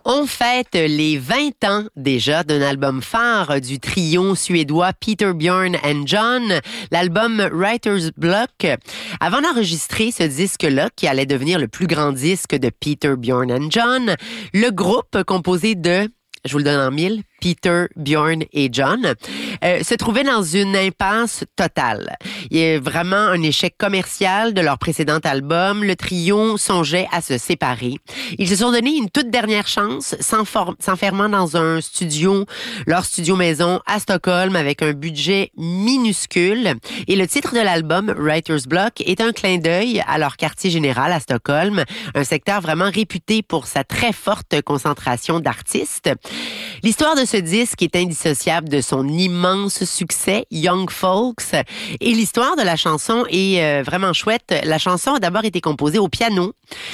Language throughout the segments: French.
On fête les 20 ans déjà d'un album phare du trio suédois Peter, Björn and John, l'album Writer's Block. Avant d'enregistrer ce disque-là, qui allait devenir le plus grand disque de Peter, Björn and John, le groupe composé de, je vous le donne en mille, Peter, Björn et John, se trouvaient dans une impasse totale. Il y a vraiment un échec commercial de leur précédent album. Le trio songeait à se séparer. Ils se sont donné une toute dernière chance, s'enfermant dans un studio, leur studio maison à Stockholm, avec un budget minuscule. Et le titre de l'album, Writer's Block, est un clin d'œil à leur quartier général à Stockholm, un secteur vraiment réputé pour sa très forte concentration d'artistes. L'histoire de ce disque est indissociable de son immense succès, Young Folks. Et l'histoire de la chanson est vraiment chouette. La chanson a d'abord été composée au piano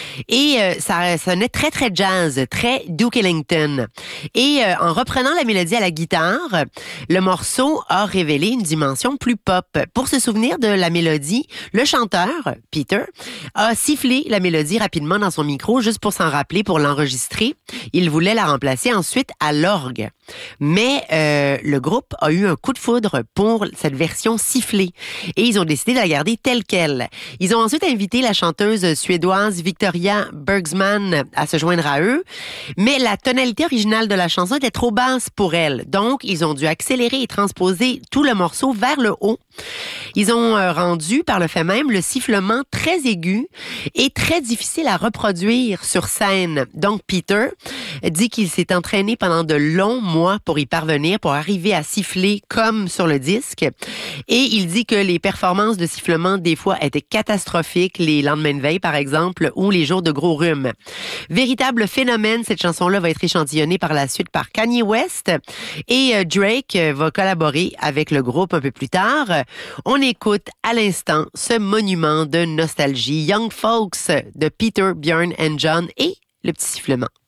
et ça sonnait très, très jazz, très Duke Ellington. Et en reprenant la mélodie à la guitare, le morceau a révélé une dimension plus pop. Pour se souvenir de la mélodie, le chanteur, Peter, a sifflé la mélodie rapidement dans son micro juste pour s'en rappeler, pour l'enregistrer. Il voulait la remplacer ensuite à l'orgue. Mais le groupe a eu un coup de foudre pour cette version sifflée et ils ont décidé de la garder telle quelle. Ils ont ensuite invité la chanteuse suédoise Victoria Bergsman à se joindre à eux, mais la tonalité originale de la chanson était trop basse pour elle. Donc, ils ont dû accélérer et transposer tout le morceau vers le haut. Ils ont rendu, par le fait même, le sifflement très aigu et très difficile à reproduire sur scène. Donc, Peter dit qu'il s'est entraîné pendant de longs mois pour y parvenir, pour arriver à siffler comme sur le disque. Et il dit que les performances de sifflement, des fois, étaient catastrophiques, les lendemains de veille, par exemple, ou les jours de gros rhume. Véritable phénomène, cette chanson-là va être échantillonnée par la suite par Kanye West. Et Drake va collaborer avec le groupe un peu plus tard. On écoute à l'instant ce monument de nostalgie, Young Folks de Peter, Björn and John et le petit sifflement.